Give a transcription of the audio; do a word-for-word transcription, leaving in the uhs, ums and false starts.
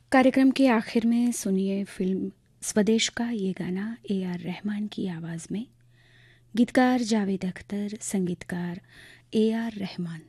कार्यक्रम के आखिर में सुनिए फिल्म स्वदेश का ये गाना ए आर रहमान की आवाज़ में। गीतकार जावेद अख्तर, संगीतकार ए आर रहमान।